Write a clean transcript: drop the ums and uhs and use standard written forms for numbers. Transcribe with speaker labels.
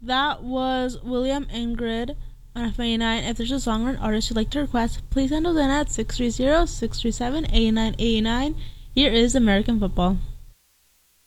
Speaker 1: That was William Ingrid on F89. If there's a song or an artist you'd like to request, please send those in at 630-637-8989. Here is American Football.